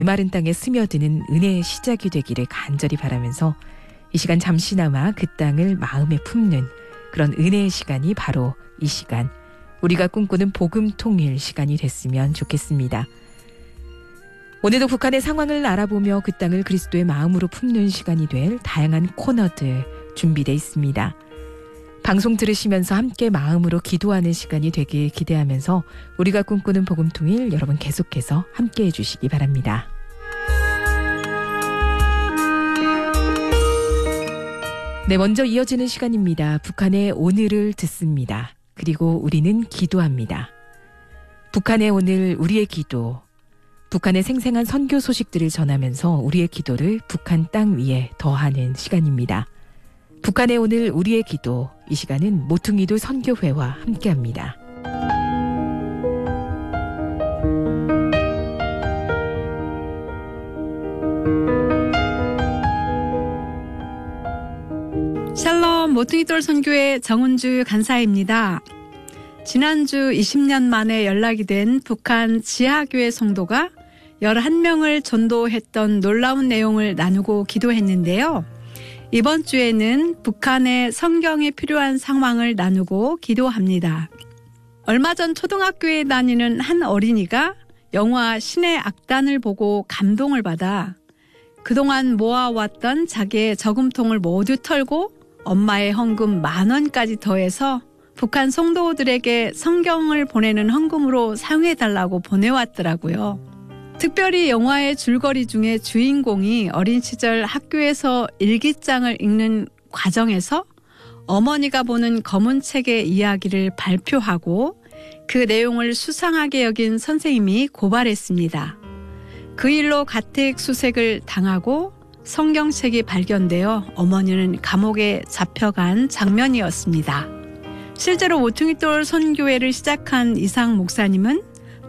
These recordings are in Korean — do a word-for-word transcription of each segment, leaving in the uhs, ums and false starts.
메마른 땅에 스며드는 은혜의 시작이 되기를 간절히 바라면서 이 시간 잠시나마 그 땅을 마음에 품는 그런 은혜의 시간이 바로 이 시간, 우리가 꿈꾸는 복음 통일 시간이 됐으면 좋겠습니다. 오늘도 북한의 상황을 알아보며 그 땅을 그리스도의 마음으로 품는 시간이 될 다양한 코너들 준비되어 있습니다. 방송 들으시면서 함께 마음으로 기도하는 시간이 되길 기대하면서 우리가 꿈꾸는 복음 통일 여러분 계속해서 함께 해주시기 바랍니다. 네, 먼저 이어지는 시간입니다. 북한의 오늘을 듣습니다. 그리고 우리는 기도합니다. 북한의 오늘, 우리의 기도. 북한의 생생한 선교 소식들을 전하면서 우리의 기도를 북한 땅 위에 더하는 시간입니다. 북한의 오늘, 우리의 기도. 이 시간은 모퉁이돌 선교회와 함께합니다. 샬롬, 모퉁이돌 선교회 정은주 간사입니다. 지난주 이십 년 만에 연락이 된 북한 지하교회 성도가 열한 명을 전도했던 놀라운 내용을 나누고 기도했는데요. 이번 주에는 북한의 성경이 필요한 상황을 나누고 기도합니다. 얼마 전 초등학교에 다니는 한 어린이가 영화 신의 악단을 보고 감동을 받아 그동안 모아왔던 자기의 저금통을 모두 털고 엄마의 헌금 만 원까지 더해서 북한 성도들에게 성경을 보내는 헌금으로 사용해달라고 보내왔더라고요. 특별히 영화의 줄거리 중에 주인공이 어린 시절 학교에서 일기장을 읽는 과정에서 어머니가 보는 검은 책의 이야기를 발표하고 그 내용을 수상하게 여긴 선생님이 고발했습니다. 그 일로 가택수색을 당하고 성경책이 발견되어 어머니는 감옥에 잡혀간 장면이었습니다. 실제로 모퉁이돌 선교회를 시작한 이상 목사님은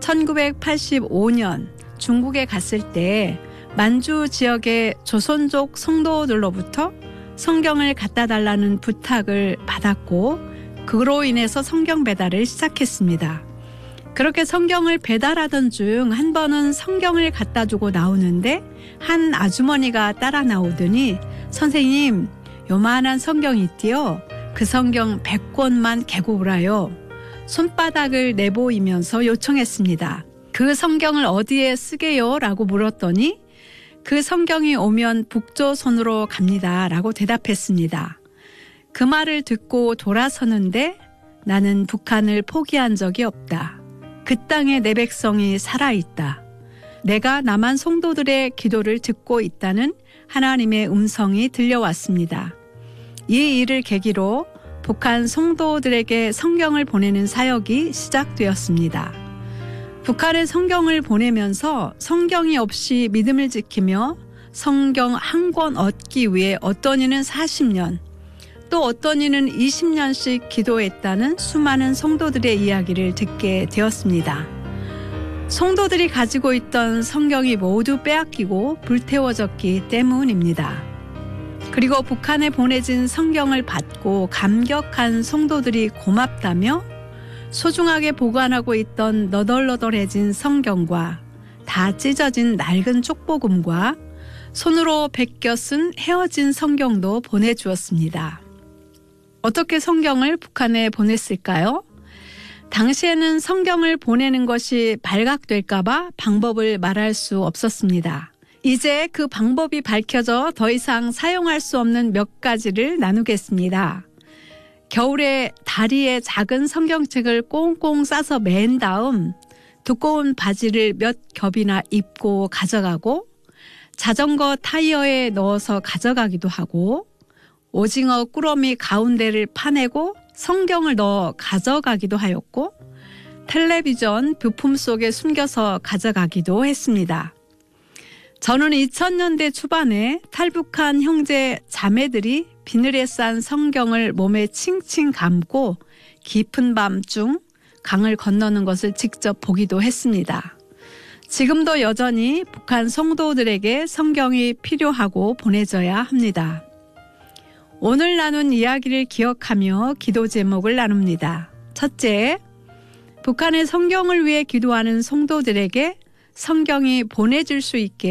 천구백팔십오 년 중국에 갔을 때 만주 지역의 조선족 성도들로부터 성경을 갖다 달라는 부탁을 받았고 그로 인해서 성경 배달을 시작했습니다. 그렇게 성경을 배달하던 중 한 번은 성경을 갖다 주고 나오는데 한 아주머니가 따라 나오더니 선생님, 요만한 성경이 있디요. 그 성경 백 권만 개고 오라요. 손바닥을 내보이면서 요청했습니다. 그 성경을 어디에 쓰게요? 라고 물었더니 그 성경이 오면 북조선으로 갑니다. 라고 대답했습니다. 그 말을 듣고 돌아서는데 나는 북한을 포기한 적이 없다. 그 땅에 내 백성이 살아있다. 내가 남한 성도들의 기도를 듣고 있다는 하나님의 음성이 들려왔습니다. 이 일을 계기로 북한 성도들에게 성경을 보내는 사역이 시작되었습니다. 북한에 성경을 보내면서 성경이 없이 믿음을 지키며 성경 한 권 얻기 위해 어떤 이는 사십 년, 또 어떤 이는 이십 년씩 기도했다는 수많은 성도들의 이야기를 듣게 되었습니다. 성도들이 가지고 있던 성경이 모두 빼앗기고 불태워졌기 때문입니다. 그리고 북한에 보내진 성경을 받고 감격한 성도들이 고맙다며 소중하게 보관하고 있던 너덜너덜해진 성경과 다 찢어진 낡은 쪽복음과 손으로 베껴 쓴 헤어진 성경도 보내주었습니다. 어떻게 성경을 북한에 보냈을까요? 당시에는 성경을 보내는 것이 발각될까 봐 방법을 말할 수 없었습니다. 이제 그 방법이 밝혀져 더 이상 사용할 수 없는 몇 가지를 나누겠습니다. 겨울에 다리에 작은 성경책을 꽁꽁 싸서 맨 다음 두꺼운 바지를 몇 겹이나 입고 가져가고 자전거 타이어에 넣어서 가져가기도 하고 오징어 꾸러미 가운데를 파내고 성경을 넣어 가져가기도 하였고 텔레비전 부품 속에 숨겨서 가져가기도 했습니다. 저는 이천 년대 초반에 탈북한 형제 자매들이 비늘에 싼 성경을 몸에 칭칭 감고 깊은 밤중 강을 건너는 것을 직접 보기도 했습니다. 지금도 여전히 북한 성도들에게 성경이 필요하고 보내져야 합니다. 오늘 나눈 이야기를 기억하며 기도 제목을 나눕니다. 첫째, 북한의 성경을 위해 기도하는 성도들에게 성경이 보내질 수 있게